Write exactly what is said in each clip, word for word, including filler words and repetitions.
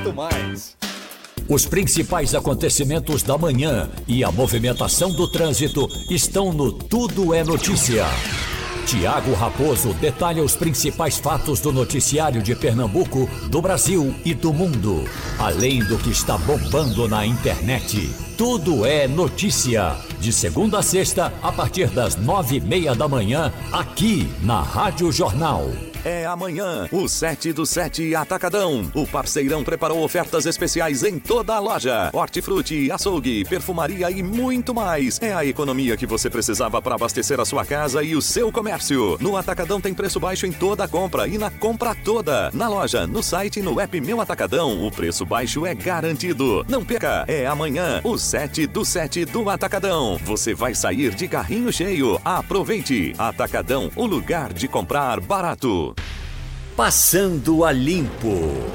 muito mais. Os principais acontecimentos da manhã e a movimentação do trânsito estão no Tudo é Notícia. Tiago Raposo detalha os principais fatos do noticiário de Pernambuco, do Brasil e do mundo, além do que está bombando na internet. Tudo é Notícia, de segunda a sexta, a partir das nove e meia da manhã, aqui na Rádio Jornal. É amanhã, o sete do sete Atacadão. O parceirão preparou ofertas especiais em toda a loja. Hortifruti, açougue, perfumaria e muito mais. É a economia que você precisava para abastecer a sua casa e o seu comércio. No Atacadão tem preço baixo em toda a compra e na compra toda. Na loja, no site e no app Meu Atacadão, o preço baixo é garantido. Não perca, é amanhã, o sete do sete do Atacadão. Você vai sair de carrinho cheio. Aproveite. Atacadão, o lugar de comprar barato. Passando a Limpo.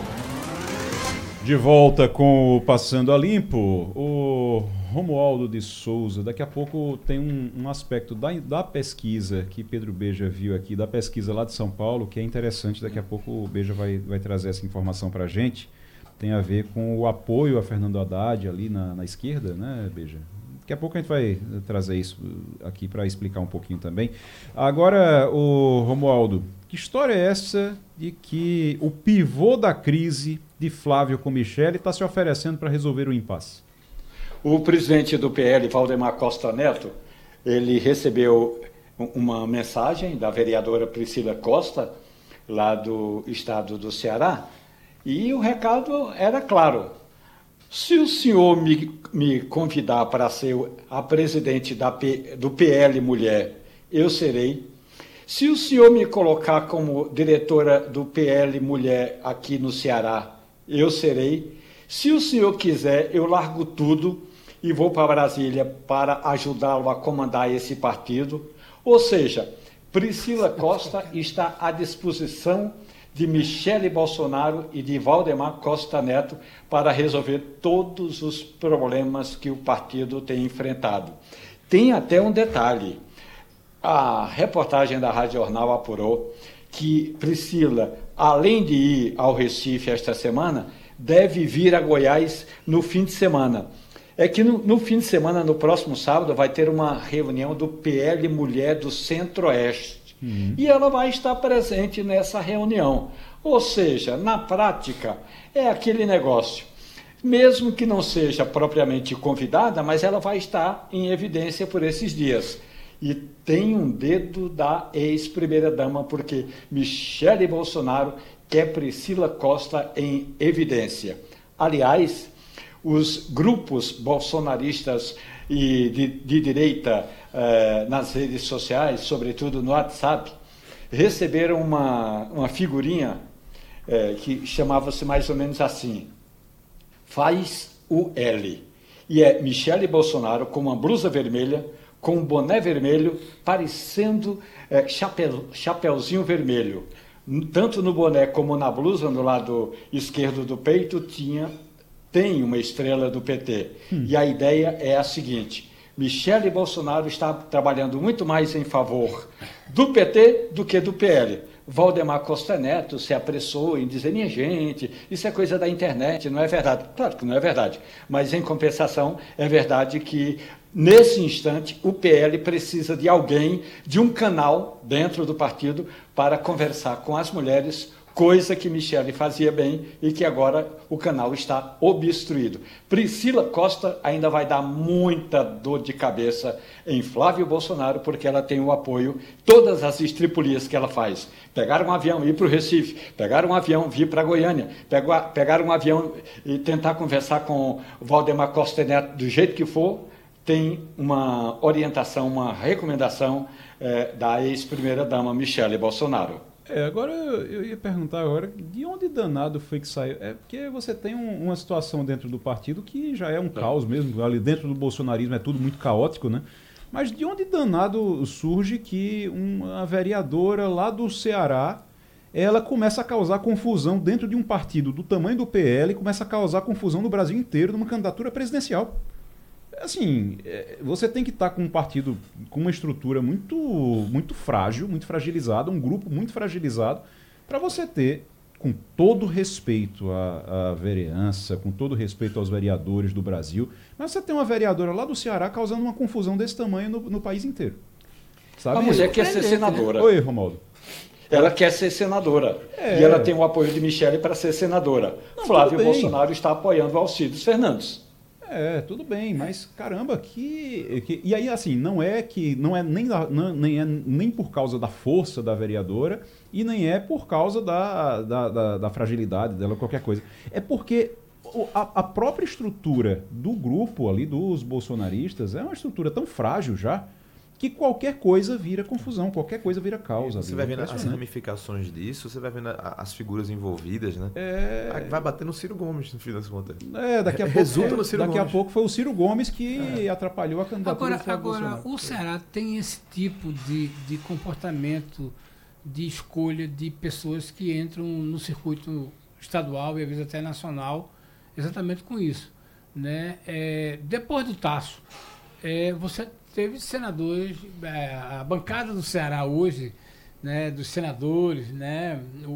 De volta com o Passando a Limpo, o Romualdo de Souza. Daqui a pouco tem um, um aspecto da, da pesquisa que Pedro Beja viu aqui, da pesquisa lá de São Paulo, que é interessante. Daqui a pouco o Beja vai, vai trazer essa informação para a gente. Tem a ver com o apoio a Fernando Haddad ali na, na esquerda, né, Beja? Daqui a pouco a gente vai trazer isso aqui para explicar um pouquinho também. Agora, o Romualdo, que história é essa de que o pivô da crise de Flávio com Michele está se oferecendo para resolver o impasse? O presidente do P L, Valdemar Costa Neto, ele recebeu uma mensagem da vereadora Priscila Costa, lá do estado do Ceará, e o recado era claro. Se o senhor me, me convidar para ser a presidente da P, do P L Mulher, eu serei. Se o senhor me colocar como diretora do P L Mulher aqui no Ceará, eu serei. Se o senhor quiser, eu largo tudo e vou para Brasília para ajudá-lo a comandar esse partido. Ou seja, Priscila Costa está à disposição de Michele Bolsonaro e de Valdemar Costa Neto para resolver todos os problemas que o partido tem enfrentado. Tem até um detalhe. A reportagem da Rádio Jornal apurou que Priscila, além de ir ao Recife esta semana, deve vir a Goiás no fim de semana. É que no, no fim de semana, no próximo sábado, vai ter uma reunião do P L Mulher do Centro-Oeste. Uhum. E ela vai estar presente nessa reunião. Ou seja, na prática, é aquele negócio. Mesmo que não seja propriamente convidada, mas ela vai estar em evidência por esses dias. E tem um dedo da ex-primeira-dama, porque Michele Bolsonaro quer Priscila Costa em evidência. Aliás, os grupos bolsonaristas e de, de direita eh, nas redes sociais, sobretudo no WhatsApp, receberam uma, uma figurinha eh, que chamava-se mais ou menos assim: faz o L. E é Michele Bolsonaro com uma blusa vermelha, com um boné vermelho, parecendo é, chapéu, chapéuzinho vermelho. Tanto no boné como na blusa, no lado esquerdo do peito, tinha, tem uma estrela do P T. Hum. E a ideia é a seguinte: Michele Bolsonaro está trabalhando muito mais em favor do P T do que do P L. Valdemar Costa Neto se apressou em dizer: minha gente, isso é coisa da internet, não é verdade. Claro que não é verdade, mas em compensação é verdade que nesse instante o P L precisa de alguém, de um canal dentro do partido para conversar com as mulheres, coisa que Michele fazia bem e que agora o canal está obstruído. Priscila Costa ainda vai dar muita dor de cabeça em Flávio Bolsonaro, porque ela tem o apoio, todas as estripulias que ela faz. Pegar um avião, ir para o Recife, pegar um avião, vir para Goiânia, pegar, pegar um avião e tentar conversar com o Valdemar Costa Neto do jeito que for, tem uma orientação, uma recomendação eh, da ex-primeira-dama Michele Bolsonaro. É, agora eu ia perguntar agora, de onde danado foi que saiu? É porque você tem um, uma situação dentro do partido que já é um é. caos mesmo, ali dentro do bolsonarismo é tudo muito caótico, né? Mas de onde danado surge que uma vereadora lá do Ceará, ela começa a causar confusão dentro de um partido do tamanho do P L, começa a causar confusão no Brasil inteiro numa candidatura presidencial? Assim, você tem que estar com um partido com uma estrutura muito, muito frágil, muito fragilizada, um grupo muito fragilizado, para você ter com todo respeito à, à vereança, com todo respeito aos vereadores do Brasil, mas você tem uma vereadora lá do Ceará causando uma confusão desse tamanho no, no país inteiro. Sabe? A mulher quer ser senadora. Oi, Romualdo. Ela quer ser senadora. É. E ela tem o apoio de Michele para ser senadora. Não, Flávio Bolsonaro está apoiando Alcides Fernandes. É, tudo bem, mas caramba, que, que... E aí, assim, não é que não é nem, não, nem, é nem por causa da força da vereadora e nem é por causa da, da, da, da fragilidade dela, qualquer coisa. É porque a, a própria estrutura do grupo ali, dos bolsonaristas, é uma estrutura tão frágil já, que qualquer coisa vira confusão, qualquer coisa vira causa. Você vai vendo as ramificações disso, você vai vendo as figuras envolvidas, né? É... Vai bater no Ciro Gomes, no fim das contas. É, daqui a pouco, Resulta no Ciro daqui Gomes. a pouco foi o Ciro Gomes que é. atrapalhou a candidatura agora, do Flávio Agora, Bolsonaro. o Ceará tem esse tipo de, de comportamento, de escolha de pessoas que entram no circuito estadual e às vezes até nacional, exatamente com isso. Né? É, depois do Tasso, é, você teve senadores, é, a bancada do Ceará hoje, né, dos senadores, né, o,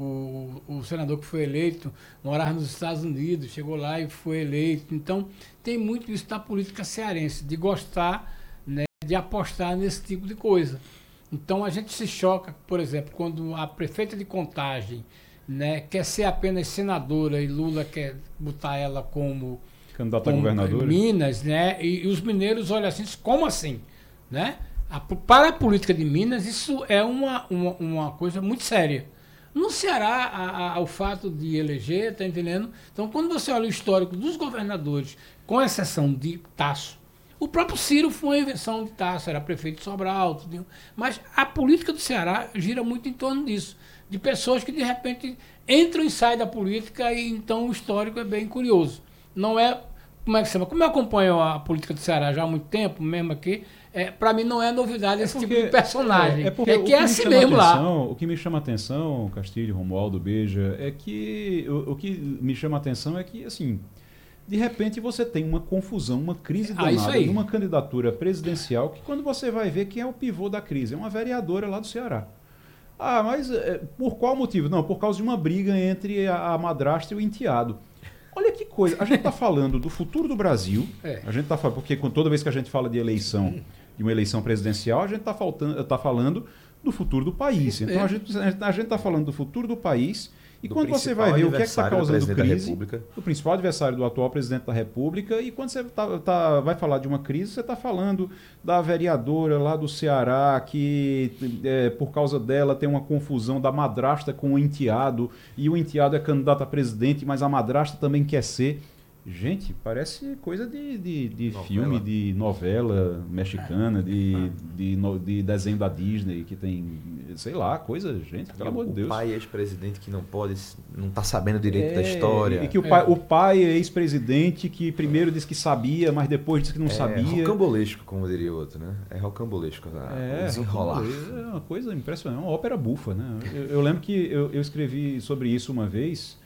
o, o senador que foi eleito morava nos Estados Unidos, chegou lá e foi eleito. Então, tem muito isso da política cearense, de gostar, né, de apostar nesse tipo de coisa. Então, a gente se choca, por exemplo, quando a prefeita de Contagem, né, quer ser apenas senadora e Lula quer botar ela como... Candidata a governadora? Minas, né? E, e os mineiros olham assim, como assim? Né? A, para a política de Minas, isso é uma, uma, uma coisa muito séria. No Ceará, a, a, o fato de eleger, tá entendendo? Então, quando você olha o histórico dos governadores, com exceção de Tasso, o próprio Ciro foi uma invenção de Tasso, era prefeito de Sobral, tudo, mas a política do Ceará gira muito em torno disso, de pessoas que de repente entram e saem da política, e então o histórico é bem curioso. Não é, como é que se chama? Como eu acompanho a política do Ceará já há muito tempo, mesmo aqui, é, para mim não é novidade esse é porque, tipo de personagem. É, é, porque é que, que é assim mesmo atenção, lá. O que me chama a atenção, Castilho, Romualdo, Beija, é que o, o que me chama a atenção é que, assim, de repente você tem uma confusão, uma crise ah, danada numa candidatura presidencial que quando você vai ver quem é o pivô da crise, é uma vereadora lá do Ceará. Ah, mas é, por qual motivo? Não, por causa de uma briga entre a, a madrasta e o enteado. Olha que coisa, a gente está falando do futuro do Brasil, é. a gente está falando, porque toda vez que a gente fala de eleição, de uma eleição presidencial, a gente está tá falando do futuro do país. Então a gente a gente está falando do futuro do país e do quando você vai ver o que é que está causando crise, o principal adversário do atual presidente da República, e quando você tá, tá, vai falar de uma crise, você está falando da vereadora lá do Ceará, que é, por causa dela tem uma confusão da madrasta com o enteado, e o enteado é candidato a presidente, mas a madrasta também quer ser. Gente, parece coisa de, de, de filme, de novela mexicana, de, de, de, de desenho da Disney, que tem, sei lá, coisa, gente, pelo amor de Deus. O pai ex-presidente que não pode, não está sabendo direito é, da história. E que o pai, é. o pai ex-presidente que primeiro disse que sabia, mas depois disse que não é, sabia. É rocambolesco, como diria o outro, né? É rocambolesco. É, desenrolar. É uma coisa impressionante, é uma ópera bufa, né? Eu, eu lembro que eu, eu escrevi sobre isso uma vez...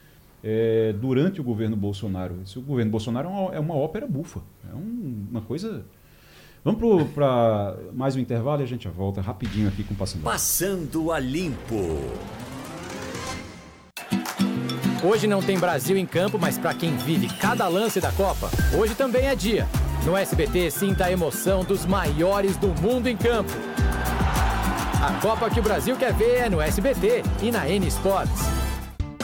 É, durante o governo Bolsonaro. Esse, o governo Bolsonaro é uma, é uma ópera bufa. É um, uma coisa... Vamos para mais um intervalo e a gente já volta rapidinho aqui com o Passando a Limpo. Passando a Limpo. Hoje não tem Brasil em campo, mas para quem vive cada lance da Copa, hoje também é dia. No S B T, sinta a emoção dos maiores do mundo em campo. A Copa que o Brasil quer ver é no S B T e na N Sports.